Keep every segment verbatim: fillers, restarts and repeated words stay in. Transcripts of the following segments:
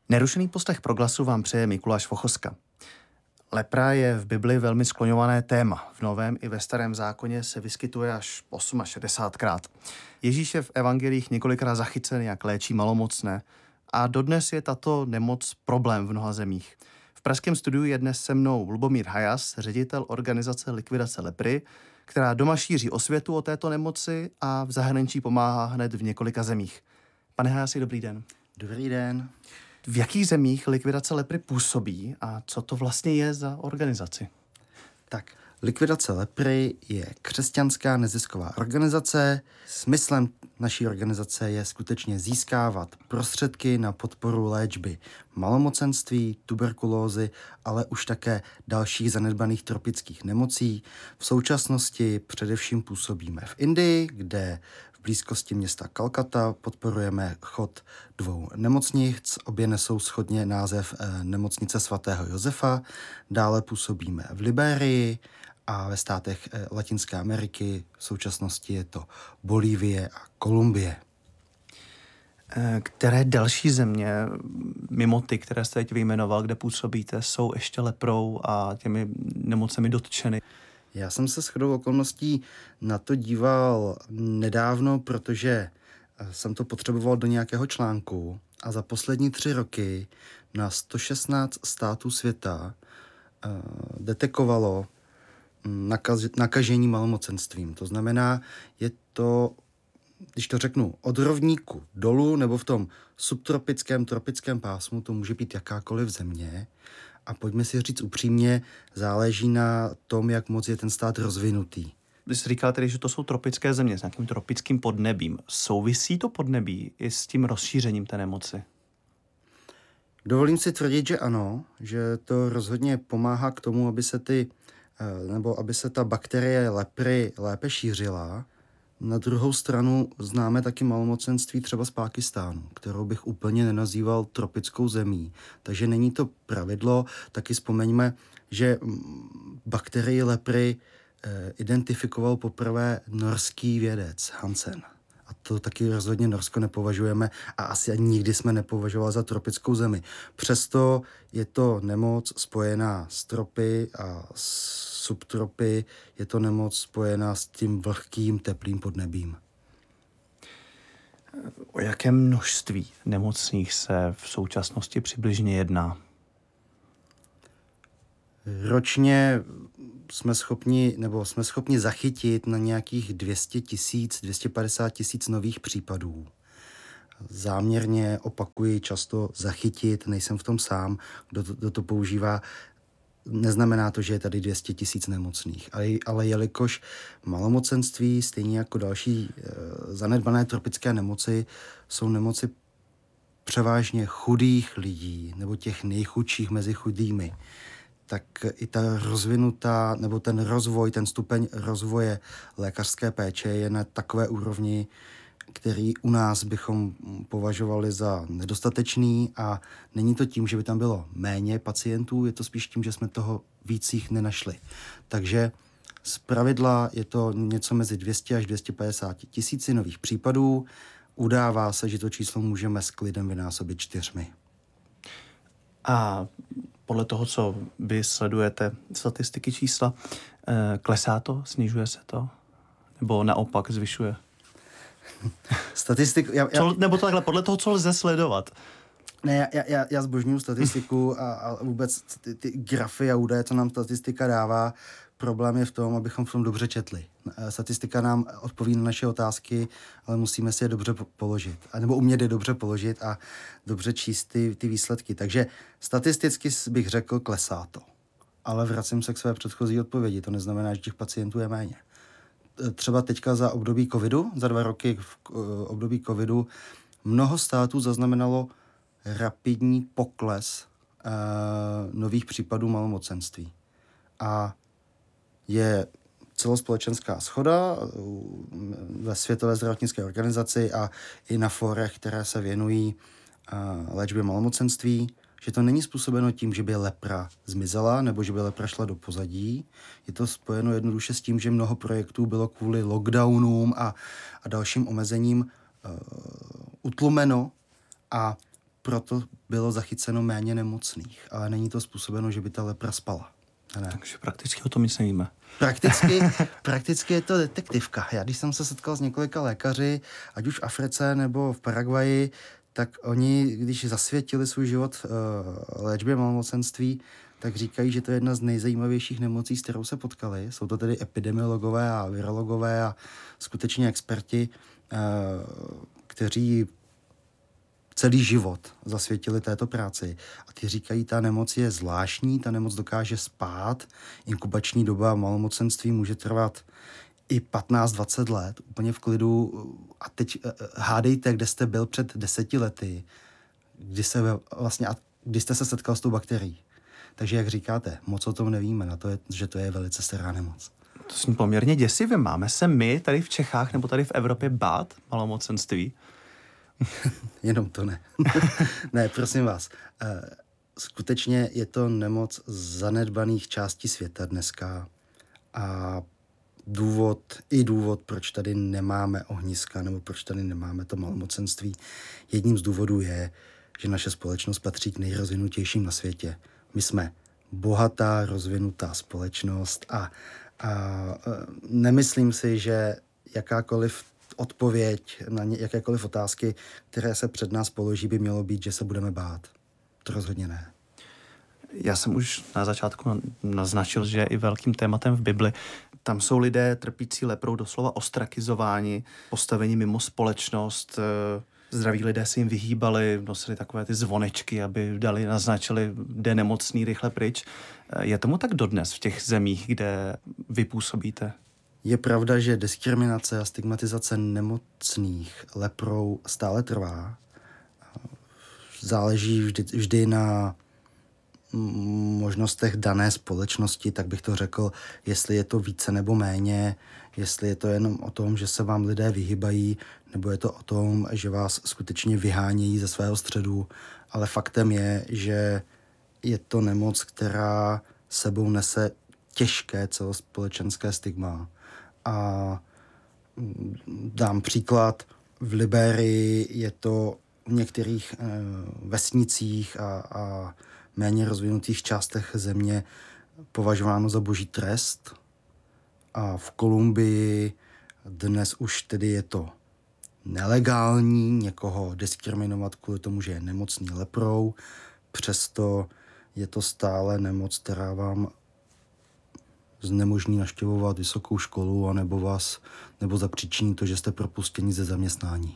Nerušený poslech Proglasu vám přeje Mikuláš Vochoska. Lepra je v Bibli velmi skloňované téma. V Novém i ve Starém zákoně se vyskytuje až šedesát osm krát. Ježíš je v evangelích několikrát zachycen, jak léčí malomocné. A dodnes je tato nemoc problém v mnoha zemích. V pražském studiu je dnes se mnou Lubomír Hajas, ředitel organizace Likvidace lepry, která doma šíří osvětu o této nemoci a v zahraničí pomáhá hned v několika zemích. Pane Hajasi, dobrý den. Dobrý den. V jakých zemích Likvidace lepry působí a co to vlastně je za organizaci? Tak, Likvidace lepry je křesťanská nezisková organizace. Smyslem naší organizace je skutečně získávat prostředky na podporu léčby malomocenství, tuberkulózy, ale už také dalších zanedbaných tropických nemocí. V současnosti především působíme v Indii, kde v blízkosti města Kalkata podporujeme chod dvou nemocnic, obě nesou shodně název Nemocnice svatého Josefa. Dále působíme v Libérii a ve státech Latinské Ameriky, v současnosti je to Bolívie a Kolumbie. Které další země, mimo ty, které jste teď vyjmenoval, kde působíte, jsou ještě leprou a těmi nemocemi dotčeny? Já jsem se shodou okolností na to díval nedávno, protože jsem to potřeboval do nějakého článku a za poslední tři roky na sto šestnáct států světa uh, detekovalo nakaz, nakažení malomocenstvím. To znamená, je to, když to řeknu, od rovníku dolů nebo v tom subtropickém, tropickém pásmu, to může být jakákoliv země. A pojďme si říct upřímně, záleží na tom, jak moc je ten stát rozvinutý. Vy jste říkal tedy, že to jsou tropické země s nějakým tropickým podnebím. Souvisí to podnebí i s tím rozšířením té nemoci? Dovolím si tvrdit, že ano, že to rozhodně pomáhá k tomu, aby se ty, nebo aby se ta bakterie lepry lépe šířila. Na druhou stranu známe taky malomocenství třeba z Pákistánu, kterou bych úplně nenazýval tropickou zemí. Takže není to pravidlo. Taky vzpomeňme, že bakterii lepry eh, identifikoval poprvé norský vědec Hansen. A to taky rozhodně Norsko nepovažujeme a asi ani nikdy jsme nepovažovali za tropickou zemi. Přesto je to nemoc spojená s tropy a s subtropy, je to nemoc spojená s tím vlhkým, teplým podnebím. O jaké množství nemocných se v současnosti přibližně jedná? Ročně jsme schopni, nebo jsme schopni zachytit na nějakých dvě stě tisíc, dvě stě padesát tisíc nových případů. Záměrně opakuji často zachytit, nejsem v tom sám, kdo to, kdo to používá. Neznamená to, že je tady dvě stě tisíc nemocných, ale, ale jelikož malomocenství, stejně jako další e, zanedbané tropické nemoci, jsou nemoci převážně chudých lidí, nebo těch nejchudších mezi chudými, tak i ta rozvinutá, nebo ten rozvoj, ten stupeň rozvoje lékařské péče je na takové úrovni, který u nás bychom považovali za nedostatečný a není to tím, že by tam bylo méně pacientů, je to spíš tím, že jsme toho víc jich nenašli. Takže zpravidla je to něco mezi dvě stě až dvě stě padesát tisíci nových případů. Udává se, že to číslo můžeme s klidem vynásobit čtyřmi. A podle toho, co vy sledujete statistiky čísla, klesá to, snižuje se to? Nebo naopak zvyšuje? Statistik, já, já, co, nebo to takhle, podle toho, co lze sledovat. Ne, já, já, já zbožňuju statistiku a, a vůbec ty, ty grafy a údaje, co nám statistika dává. Problém je v tom, abychom v tom dobře četli. Statistika nám odpoví na naše otázky, ale musíme si je dobře položit. A nebo umět je dobře položit a dobře číst ty, ty výsledky. Takže statisticky bych řekl, klesá to. Ale vracím se k své předchozí odpovědi. To neznamená, že těch pacientů je méně. Třeba teďka za období covidu, za dva roky v období covidu, mnoho států zaznamenalo rapidní pokles uh, nových případů malomocenství. A je celospolečenská shoda ve Světové zdravotnické organizaci a i na fórech, které se věnují uh, léčbě malomocenství, že to není způsobeno tím, že by lepra zmizela nebo že by lepra šla do pozadí. Je to spojeno jednoduše s tím, že mnoho projektů bylo kvůli lockdownům a, a dalším omezením uh, utlumeno a proto bylo zachyceno méně nemocných, ale není to způsobeno, že by ta lepra spala. Ne. Takže prakticky o tom nic nevíme. Prakticky, prakticky je to detektivka. Já když jsem se setkal s několika lékaři, ať už v Africe nebo v Paraguaji, tak oni, když zasvětili svůj život uh, léčbě malomocenství, tak říkají, že to je jedna z nejzajímavějších nemocí, s kterou se potkali. Jsou to tedy epidemiologové a virologové a skutečně experti, uh, kteří celý život zasvětili této práci. A ty říkají, ta nemoc je zvláštní, ta nemoc dokáže spát, inkubační doba malomocenství může trvat i patnáct dvacet let, úplně v klidu. A teď hádejte, kde jste byl před deseti lety, kdy, se vlastně, kdy jste se setkal s tou bakterií. Takže jak říkáte, moc o tom nevíme, na to je, že to je velice stará nemoc. To jsme poměrně děsivé. Máme se my tady v Čechách nebo tady v Evropě bát malomocenství? Jenom to ne. Ne, prosím vás. Skutečně je to nemoc zanedbaných částí světa dneska a důvod, i důvod, proč tady nemáme ohniska nebo proč tady nemáme to malomocenství, jedním z důvodů je, že naše společnost patří k nejrozvinutějším na světě. My jsme bohatá, rozvinutá společnost a, a nemyslím si, že jakákoliv odpověď na ně, jakékoliv otázky, které se před nás položí, by mělo být, že se budeme bát. To rozhodně ne. Já jsem už na začátku naznačil, že je i velkým tématem v Bibli. Tam jsou lidé trpící leprou doslova ostrakizováni, postavení mimo společnost. Zdraví lidé se jim vyhýbali, nosili takové ty zvonečky, aby dali, naznačili, kde nemocný, rychle pryč. Je tomu tak dodnes v těch zemích, kde vy působíte? Je pravda, že diskriminace a stigmatizace nemocných leprou stále trvá. Záleží vždy, vždy na možnostech dané společnosti, tak bych to řekl, jestli je to více nebo méně, jestli je to jenom o tom, že se vám lidé vyhybají, nebo je to o tom, že vás skutečně vyhánějí ze svého středu. Ale faktem je, že je to nemoc, která sebou nese těžké celospolečenské stigma. A dám příklad, v Liberii je to v některých e, vesnicích a, a méně rozvinutých částech země považováno za boží trest. A v Kolumbii dnes už tedy je to nelegální někoho diskriminovat kvůli tomu, že je nemocný leprou. Přesto je to stále nemoc, která vám znemožní navštěvovat vysokou školu anebo vás, nebo zapříčiní to, že jste propuštěni ze zaměstnání.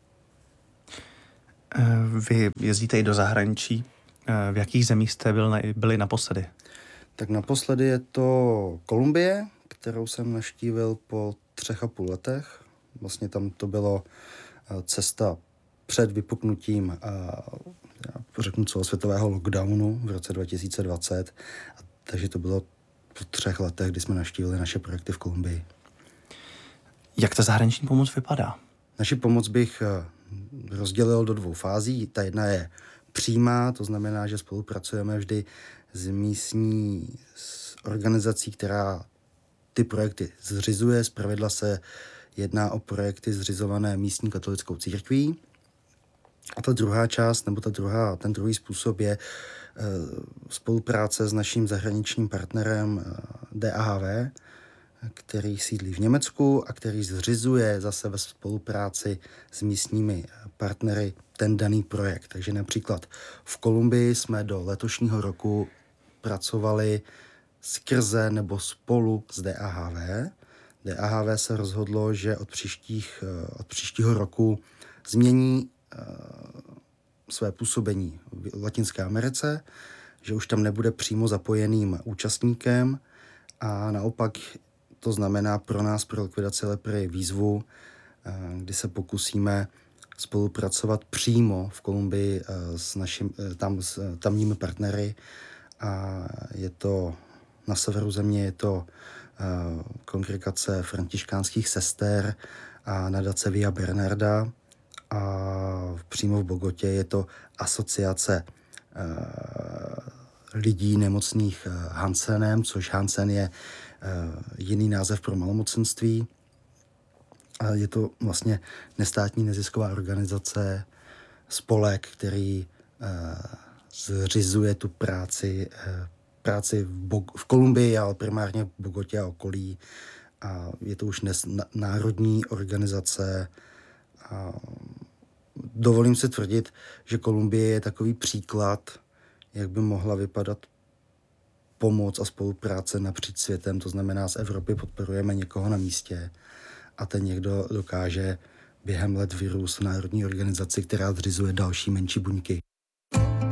Vy jezdíte i do zahraničí. V jakých zemích jste byl na, byli naposledy? Tak naposledy je to Kolumbie, kterou jsem navštívil po třech a půl letech. Vlastně tam to bylo cesta před vypuknutím, řeknu celosvětového lockdownu v roce dva tisíce dvacet. Takže to bylo po třech letech, kdy jsme navštívili naše projekty v Kolumbii. Jak ta zahraniční pomoc vypadá? Naši pomoc bych rozdělil do dvou fází. Ta jedna je přímá, to znamená, že spolupracujeme vždy s místní organizací, která ty projekty zřizuje. Zpravidla se jedná o projekty zřizované místní katolickou církví. A ta druhá část, nebo ta druhá, ten druhý způsob je spolupráce s naším zahraničním partnerem D A H V, který sídlí v Německu a který zřizuje zase ve spolupráci s místními partnery ten daný projekt. Takže například v Kolumbii jsme do letošního roku pracovali skrze nebo spolu s D A H V. D A H V se rozhodlo, že od, příštích, od příštího roku změní své působení v Latinské Americe, že už tam nebude přímo zapojeným účastníkem a naopak to znamená pro nás, pro likvidaci lepry, výzvu, kdy se pokusíme spolupracovat přímo v Kolumbii s, našim, tam, s tamními partnery. A je to na severu země, je to kongregace františkánských sester a nadace Via Bernarda. A přímo v Bogotě je to asociace lidí nemocných Hansenem, což Hansen je jiný název pro malomocenství. A je to vlastně nestátní nezisková organizace, spolek, který zřizuje tu práci, práci v, Bog- v Kolumbii, ale primárně v Bogotě a okolí. A je to už dnes národní organizace. A dovolím si tvrdit, že Kolumbie je takový příklad, jak by mohla vypadat pomoc a spolupráce napříč světem. To znamená, z Evropy podporujeme někoho na místě a ten někdo dokáže během let vyrůst v národní organizaci, která zřizuje další menší buňky.